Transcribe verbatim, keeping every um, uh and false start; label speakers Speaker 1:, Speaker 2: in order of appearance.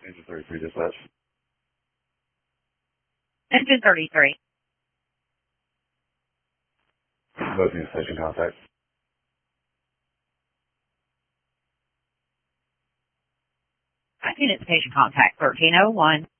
Speaker 1: Engine thirty-three dispatch.
Speaker 2: Engine thirty-three.
Speaker 1: Both units station contact.
Speaker 2: Five unit station contact, thirteen oh one.